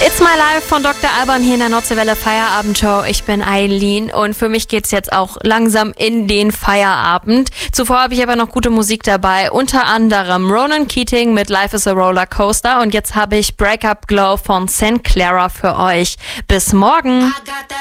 It's My Life von Dr. Alban hier in der Nordseewelle Feierabendshow. Ich bin Eileen und für mich geht's jetzt auch langsam in den Feierabend. Zuvor habe ich aber noch gute Musik dabei, unter anderem Ronan Keating mit Life is a Roller Coaster und jetzt habe ich Break Up Glow von St. Clara für euch. Bis morgen!